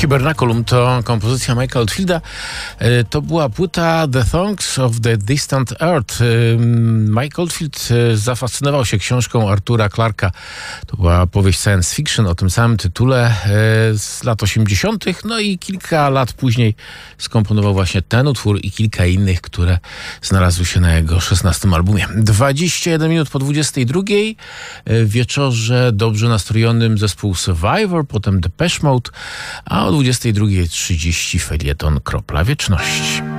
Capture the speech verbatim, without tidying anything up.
Hibernaculum to kompozycja Mike'a Oldfielda. To była płyta The Songs of the Distant Earth. Mike Oldfield zafascynował się książką Artura Clarka. To była powieść science fiction o tym samym tytule z lat osiemdziesiątych. No i kilka lat później skomponował właśnie ten utwór i kilka innych, które znalazły się na jego szesnastym albumie. dwadzieścia jeden minut po dwudziestej drugiej. W wieczorze dobrze nastrojonym zespół Survivor, potem Depeche Mode, a o dwudziestej drugiej trzydzieści felieton Kropla Wieczności.